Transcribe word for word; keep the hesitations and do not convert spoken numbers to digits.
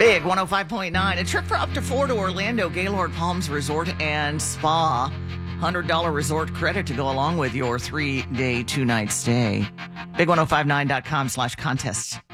Big one oh five point nine. A trip for up to four to Orlando Gaylord Palms Resort and Spa. one hundred dollars resort credit to go along with your three-day, two-night stay. big ten fifty-nine dot com slash contest.